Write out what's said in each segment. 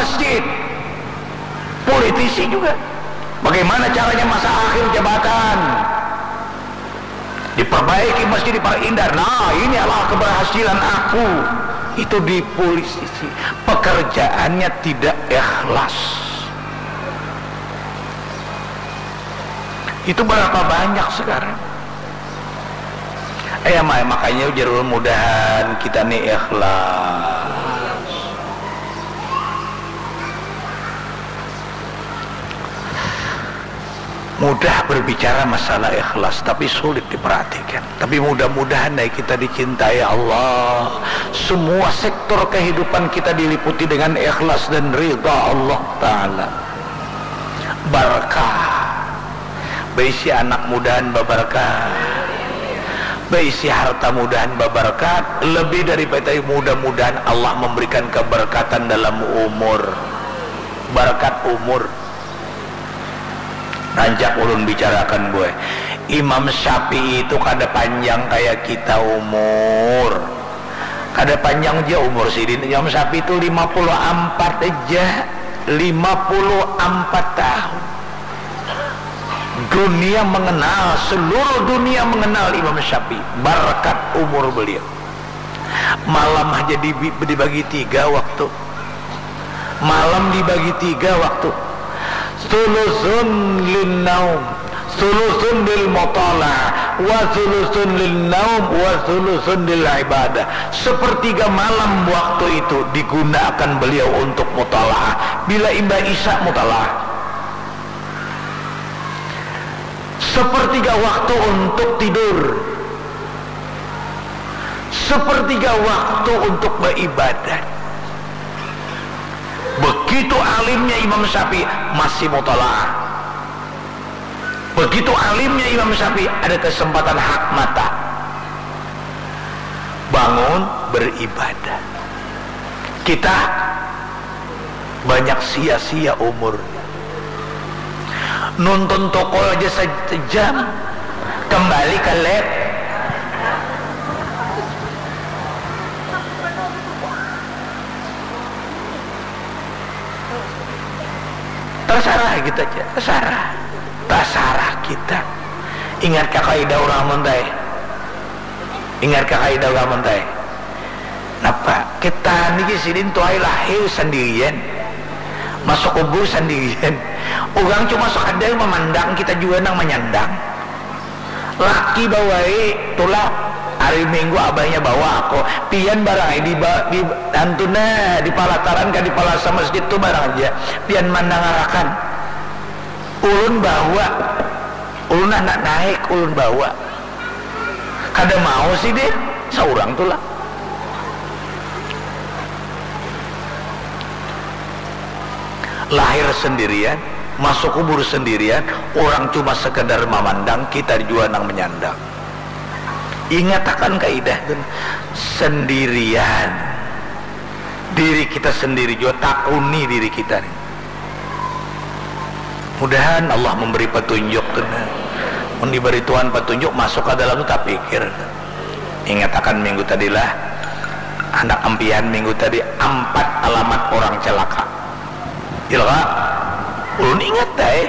masjid, politisi juga. Bagaimana caranya masa akhir jabatan? Diperbaiki masjid, diperindah. Nah, ini adalah keberhasilan aku. Itu di politisi. Pekerjaannya tidak ikhlas. Itu berapa banyak sekarang? Makanya jarul mudahan kita nih ikhlas. Mudah berbicara masalah ikhlas, tapi sulit diperhatikan. Tapi mudah-mudahan kita dicintai Allah. Semua sektor kehidupan kita diliputi dengan ikhlas dan ridha Allah Ta'ala. Barakah. Baisi anak mudahan babarkah, baisi harta mudahan babarkat. Lebih daripada mudah-mudahan Allah memberikan keberkatan dalam umur, barakat umur. Ranjak ulun bicarakan gue, Imam Syafi'i itu kada panjang kayak kita umur, kada panjang aja umur sidin. Imam Syafi'i itu 54 aja, 54 tahun. Dunia mengenal, seluruh dunia mengenal Imam Syafi'i, barakat umur beliau. Malam aja dibagi 3 waktu, malam dibagi 3 waktu. Sulusun lin naum, sulusun lil mutala', wa sulusun lin naum, wa sulusun lil ibadah. Sepertiga malam waktu itu digunakan beliau untuk mutala'. Bila imba isya mutala'. Sepertiga waktu untuk tidur, sepertiga waktu untuk beribadah. Begitu alimnya Imam Syafi'i masih mutalaah. Begitu alimnya Imam Syafi'i ada kesempatan hak mata, bangun beribadah. Kita banyak sia-sia umur. Nonton toko aja sejam, kembali ke lab. Terserah kita aja, terserah kita. Ingat kaidah orang mentai, ingat kaidah orang mentai. Napa kita niki sidin tuai lahir sendirian, masuk kubur sendirian. Orang cuma sekadar memandang, kita juga nang menyandang. Laki bawai tulah hari Minggu abahnya bawa aku pian barang di antuna di palataran kan di palasa masjid tu barang aja pian mandang arakan ulun bawa, ulun anak naik ulun bawa. Kada mau sih deh seorang tulah. Lahir sendirian, masuk kubur sendirian, orang cuma sekedar memandang, kita juga nang menyandang. Ingat akan kaidah itu sendirian, diri kita sendiri juga takuni diri kita nih. Mudahan Allah memberi petunjuk, diberi Tuhan petunjuk masuk ke dalam tak pikir. Ingat akan minggu tadilah anak empian minggu tadi 4 alamat orang celaka. Ilga, ulun ingat deh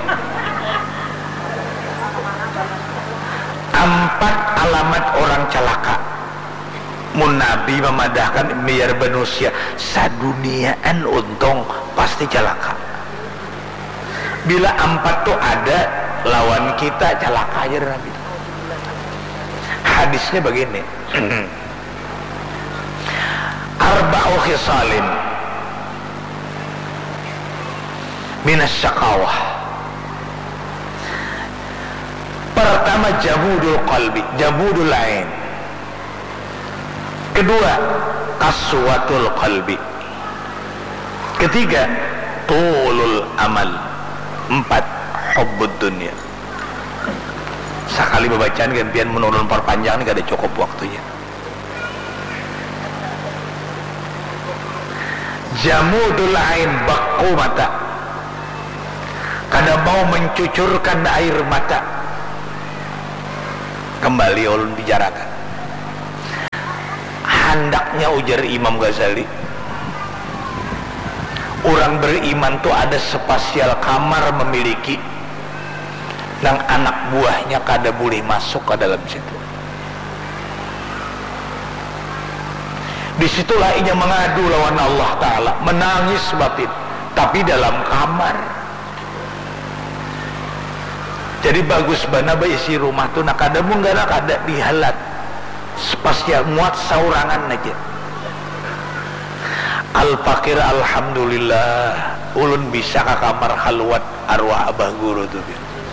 4 alamat orang celaka. Mun Nabi memadahkan biar manusia saduniaan untung pasti celaka. Bila 4 tuh ada lawan kita celaka aja Nabi. Hadisnya begini. Arba'u khisalin minas syaqawah. Pertama jamudul qalbi, jamudul ain. Kedua qaswatul qalbi. Ketiga tulul amal. 4 hubbud dunya. Sekali bacaan gantian menurun perpanjang ini kada cukup waktunya. Jamudul ain, baku mata, kada mau mencucurkan air mata. Kembali ulun bicarakan hendaknya ujar Imam Ghazali orang beriman tuh ada spasial kamar memiliki nang anak buahnya kada boleh masuk ke dalam situ. Disitulah ia mengadu lawan Allah Ta'ala, menangis batin, tapi dalam kamar. Jadi bagus bana isi rumah tuh nak kada munggara kada dihalat spasial muat saurangan aja. Al-Fakir alhamdulillah ulun bisa ke kamar halwat arwah abah guru tuh.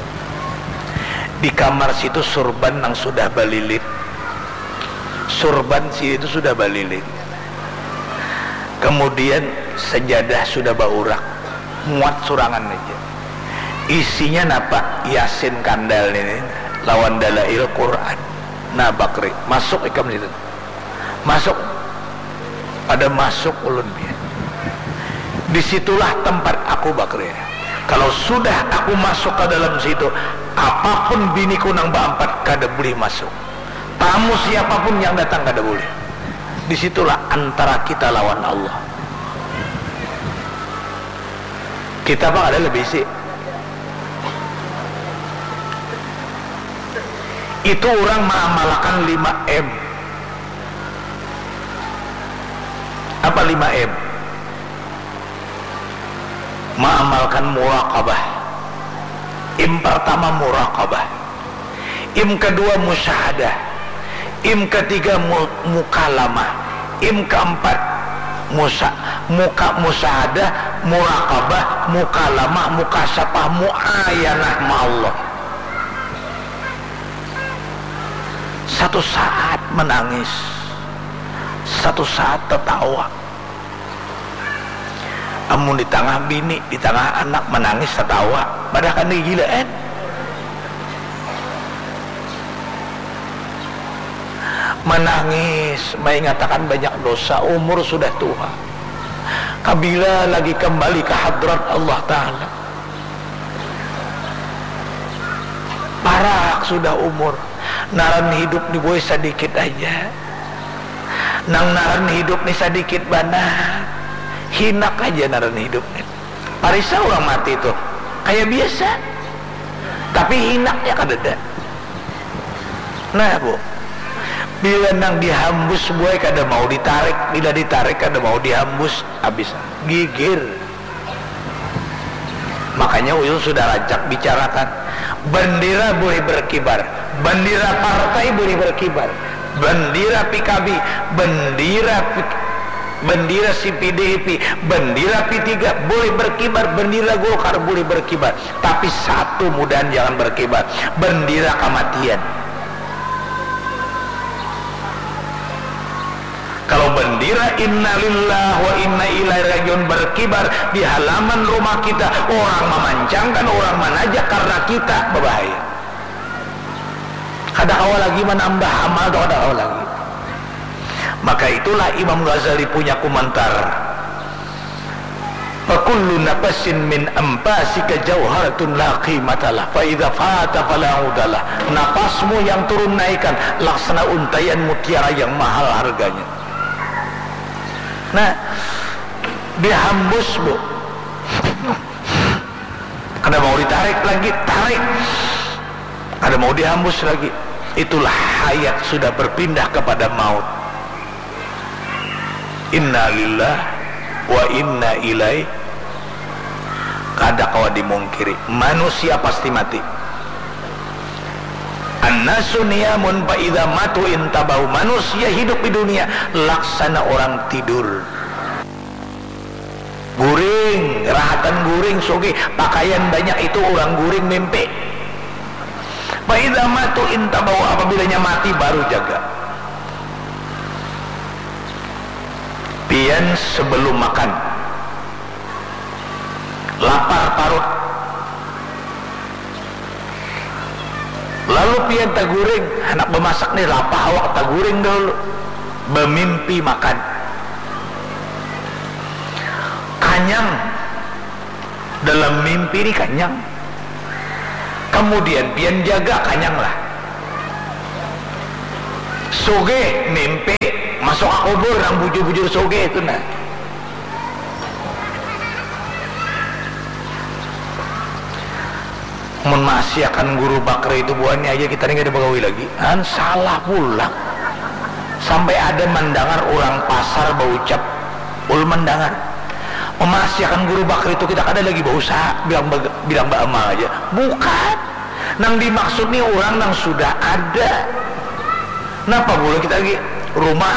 Di kamar situ surban yang sudah balilit, surban situ sudah balilit, kemudian sejadah sudah baurak, muat surangan aja. Isinya napa? Yasin kandal ini lawan dalail Quran. Nah Bakri masuk ikam situ, masuk, pada masuk ulun dia. Disitulah tempat aku Bakri. Kalau sudah aku masuk ke dalam situ, apapun biniku nang baampat kada boleh masuk. Tamu siapapun yang datang kada boleh. Disitulah antara kita lawan Allah. Kita bang ada lebih sih. Itu orang mengamalkan 5M. Apa 5M? Mengamalkan muraqabah. Im pertama muraqabah, im kedua musyahadah, im ketiga mukalamah, im keempat musyahadah, muraqabah, mukalamah, mukasyafah, muayanah ma Allah. Satu saat menangis, satu saat tertawa. Amun di tengah bini, di tengah anak menangis tertawa, padahal kan gilaan. Menangis, mengatakan banyak dosa, umur sudah tua. Kabila lagi kembali ke hadrat Allah Ta'ala. Parak sudah umur, naran hidup di boy sedikit aja. Nang naran hidup ni sedikit banah. Hinak aja naran hidupnya. Parisa orang mati itu kayak biasa, tapi hinaknya kadada. Nah bu, bila nang dihambus buai kada mau ditarik, bila ditarik kada mau dihambus, habis gigir. Makanya uyun sudah rajak bicarakan, bendera boleh berkibar, bendera partai boleh berkibar, bendera PKB, bendera CPDP, bendera P3 boleh berkibar, bendera Golkar boleh berkibar, tapi satu mudahan jangan berkibar, bendera kematian. Kalau bendera innalillah wa inna ilaihi rajiun berkibar di halaman rumah kita, orang memancangkan, orang menajak karena kita, berbahaya. Kada awal lagi menambah amal, ada awal lagi. Maka itulah Imam Ghazali punya komentar, fakullu nafasin min ampasika jauharatun la qimatalah fa idza fata fala udalah. Napasmu yang turun naikkan laksana untaian mutiara yang mahal harganya. Nah, dihambus bu, kada mau ditarik lagi, tarik, kada mau dihambus lagi. Itulah hayat sudah berpindah kepada maut. Inna lillah wa inna ilaihi. Kada kawa dimungkiri, manusia pasti mati. An-nasu niyamun fa idza matu intabahu. Manusia hidup di dunia laksana orang tidur. Guring, rahatan guring soge, pakaian banyak itu orang guring mimpi. Fa idza matu intabahu, apabila mati baru jaga. Pian sebelum makan, lapar parut, lalu pian taguring, anak bemasak nih lapar awak taguring dulu, bermimpi makan, kanyang, dalam mimpi ini kanyang, kemudian pian jaga kanyang lah, soge mimpi masuk kubur nang bujur-bujur soge itu nah. mun maksiakan guru bakri itu buahnya aja kita nggak ada pegawai lagi kan salah pulang. Sampai ada mendengar orang pasar berucap ul mendengar memaksiakan guru bakri itu kita ada lagi berusaha bilang mbak emak aja bukan nang dimaksud nih orang nang sudah ada. Kenapa boleh kita lagi rumah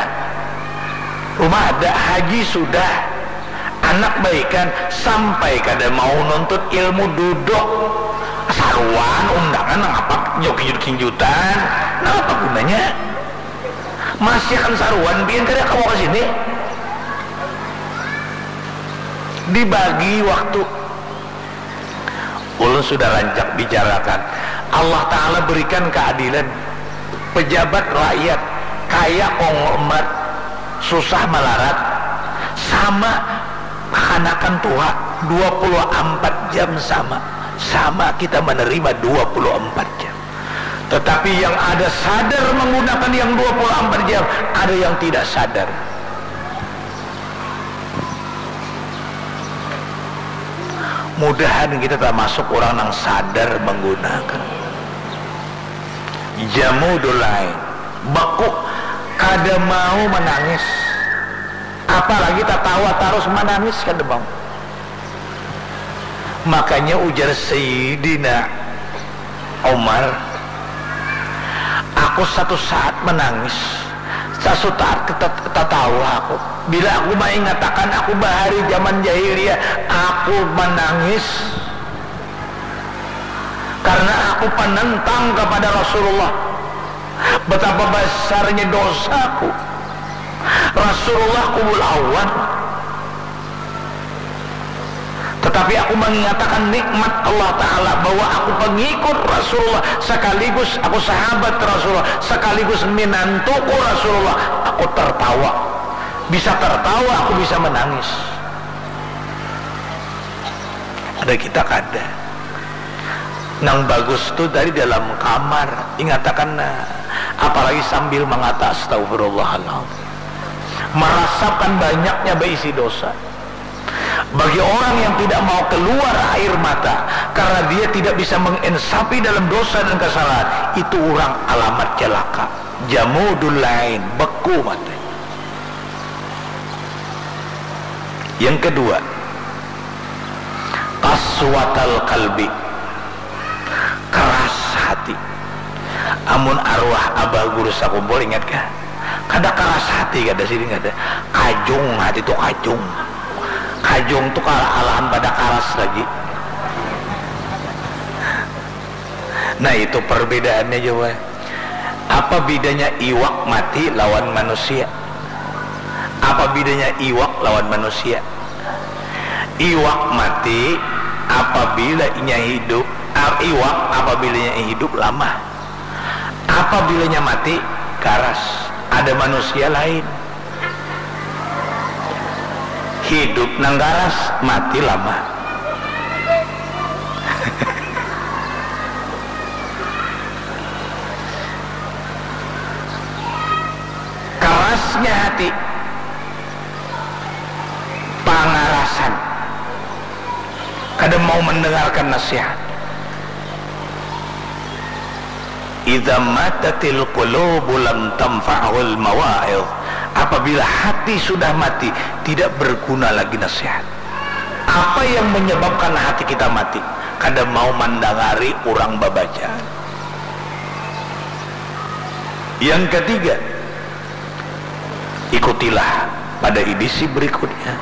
ada haji sudah anak baikan sampai kada mau nuntut ilmu duduk saruan undangan apa joki-joki jutaan nah apa gunanya masih akan saruan biar kada kamu ke sini dibagi waktu. Ulun sudah rancak bicarakan Allah Ta'ala berikan keadilan pejabat rakyat kaya konglomerat susah melarat sama kanakan tua 24 jam sama kita menerima 24 jam. Tetapi yang ada sadar menggunakan yang 24 jam, ada yang tidak sadar. Mudahan kita termasuk orang yang sadar menggunakan. Jamudul lain beku kada mau menangis, apalagi tak tahu terus menangis kada mau. Makanya ujar Sayyidina Umar, aku satu saat menangis, satu saat ketawa aku. Bila aku mengatakan aku bahari zaman jahiliyah, aku menangis karena aku penentang kepada Rasulullah. Betapa besarnya dosaku. Rasulullah kubul awan. Tetapi aku mengatakan nikmat Allah Ta'ala bahwa aku pengikut Rasulullah, sekaligus aku sahabat Rasulullah, sekaligus menantuku Rasulullah. Aku tertawa, bisa tertawa, aku bisa menangis. Ada kita kada nang bagus tuh dari dalam kamar ingatakan apalagi sambil mengata astagfirullahaladzim, merasakan banyaknya berisi dosa. Bagi orang yang tidak mau keluar air mata karena dia tidak bisa menginsafi dalam dosa dan kesalahan, itu orang alamat celaka. Jamudul lain, beku mata. Yang kedua, qaswatal qalbi, keras hati. Amun arwah abah guru sakumpul ingat kah? Kada keras hati kada sini kada. Kajung hati itu kajung. Kajung tuh alahan pada karas lagi. Nah itu perbedaannya coba. Apa bedanya iwak mati lawan manusia? Apa bedanya iwak lawan manusia? Iwak mati apabila inya hidup, iwak apabila inya hidup lama. Apabila inya mati karas. Ada manusia lain. Hidup nang garas, mati lama. Kerasnya hati, pangarasan, kada mau mendengarkan nasihat. Idza matatil qulubu lam tanfa'ul mawa'idh. Apabila hati sudah mati, tidak berguna lagi nasihat. Apa yang menyebabkan hati kita mati? Kada mau mendengari orang babaca. Yang ketiga, ikutilah pada edisi berikutnya.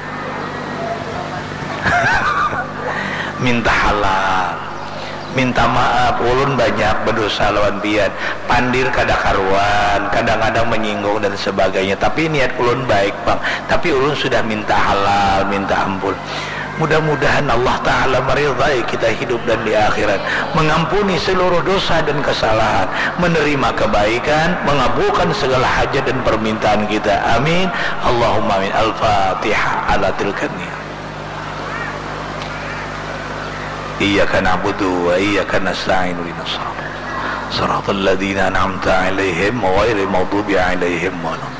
Minta halal, minta maaf. Ulun banyak berdosa lawan pian, pandir kada karuan, kadang-kadang menyinggung dan sebagainya, tapi niat ulun baik bang, tapi ulun sudah minta halal, minta ampun. Mudah-mudahan Allah Ta'ala meridhai kita hidup dan di akhirat, mengampuni seluruh dosa dan kesalahan, menerima kebaikan, mengabulkan segala hajat dan permintaan kita. Amin. Allahumma amin. Al-Fatihah ala tilkaniyah. Iyyaka na'budu wa iyyaka nasta'in ihdinas siratal ladzina an'amta 'alaihim ghairil maghdubi 'alaihim waladdallin.